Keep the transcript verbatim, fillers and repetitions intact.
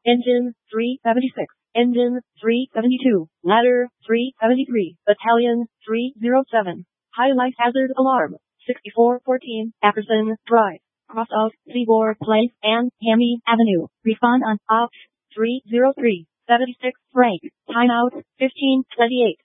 Engine three seventy-six. Engine three seventy-two. Ladder three seventy-three. Battalion three oh seven. Highlight hazard alarm. sixty-four fourteen. Apperson Drive. Cross out Seaboard Place and Hammy Avenue. Refund on off three oh three. seventy-six. Break. Timeout fifteen twenty-eight.